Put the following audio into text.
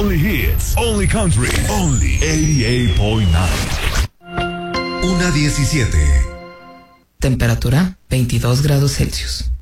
Only hits, only country, only 88.9. 1:17. Temperatura 22 grados Celsius.